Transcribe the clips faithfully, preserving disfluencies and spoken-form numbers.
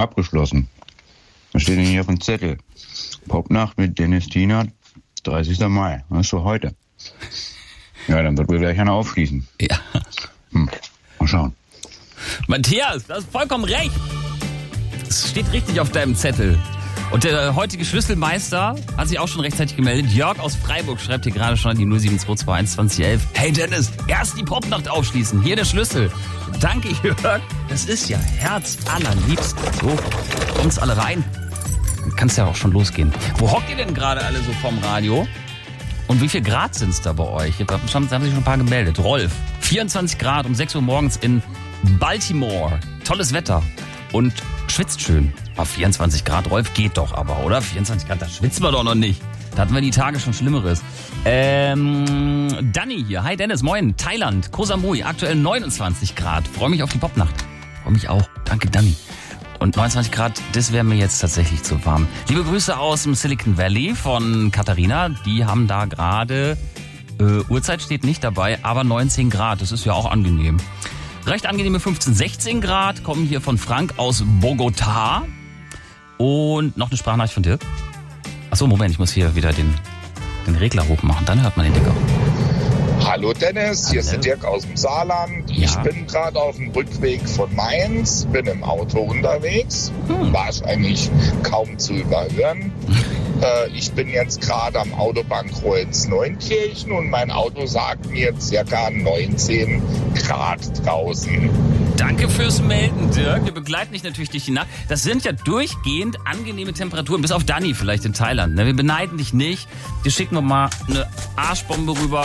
abgeschlossen. Was steht denn hier auf dem Zettel? Popnacht mit Dennis Tienert, dreißigster Mai. Das ist so heute. Ja, dann wird wohl gleich einer aufschließen. Ja. Hm. Mal schauen. Matthias, du hast vollkommen recht. Es steht richtig auf deinem Zettel. Und der heutige Schlüsselmeister hat sich auch schon rechtzeitig gemeldet. Jörg aus Freiburg schreibt hier gerade schon an die null sieben zwei zwei eins zwanzig elf. Hey Dennis, erst die Popnacht aufschließen. Hier der Schlüssel. Danke Jörg. Das ist ja Herz allerliebst. So, kommt's alle rein. Dann kann's ja auch schon losgehen. Wo hockt ihr denn gerade alle so vorm Radio? Und wie viel Grad sind's da bei euch? Da haben sich schon ein paar gemeldet. Rolf, vierundzwanzig Grad um sechs Uhr morgens in Baltimore. Tolles Wetter. Und schwitzt schön. Aber vierundzwanzig Grad, Rolf, geht doch aber, oder? vierundzwanzig Grad, da schwitzen wir doch noch nicht. Da hatten wir die Tage schon Schlimmeres. Ähm, Danny hier. Hi Dennis, moin. Thailand, Koh Samui, aktuell neunundzwanzig Grad. Freue mich auf die Popnacht. Freue mich auch. Danke, Danny. Und neunundzwanzig Grad, das wäre mir jetzt tatsächlich zu warm. Liebe Grüße aus dem Silicon Valley von Katharina. Die haben da gerade, äh, Uhrzeit steht nicht dabei, aber neunzehn Grad. Das ist ja auch angenehm. Recht angenehme fünfzehn, sechzehn Grad kommen hier von Frank aus Bogotá. Und noch eine Sprachnachricht von Dirk. Achso, Moment, ich muss hier wieder den, den Regler hochmachen. Dann hört man den Dirk auch. Hallo Dennis, hier ist der Dirk aus dem Saarland. Ja. Ich bin gerade auf dem Rückweg von Mainz, bin im Auto unterwegs. Hm. Wahrscheinlich kaum zu überhören. äh, ich bin jetzt gerade am Autobahnkreuz Neunkirchen und mein Auto sagt mir circa neunzehn Grad draußen. Danke fürs Melden, Dirk. Wir begleiten dich natürlich durch die Nacht. Das sind ja durchgehend angenehme Temperaturen, bis auf Dani vielleicht in Thailand. Wir beneiden dich nicht. Dir schicken wir mal eine Arschbombe rüber.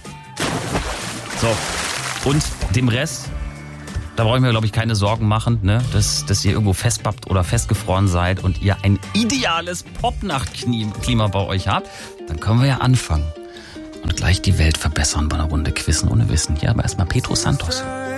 So, und dem Rest, da brauche ich mir, glaube ich, keine Sorgen machen, ne? dass, dass ihr irgendwo festbappt oder festgefroren seid und ihr ein ideales Popnacht-Klima bei euch habt. Dann können wir ja anfangen und gleich die Welt verbessern bei einer Runde Quizzen ohne Wissen. Hier aber erstmal Pedro Santos.